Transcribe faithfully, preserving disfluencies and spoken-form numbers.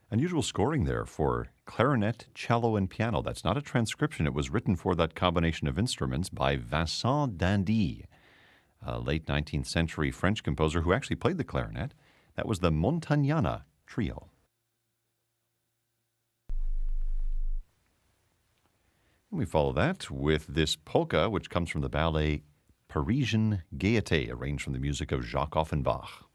Unusual scoring there for clarinet, cello, and piano. That's not a transcription. It was written for that combination of instruments by Vincent d'Indy, a late nineteenth century French composer who actually played the clarinet. That was the Montagnana Trio. And we follow that with this polka, which comes from the ballet Parisian Gaieté, arranged from the music of Jacques Offenbach.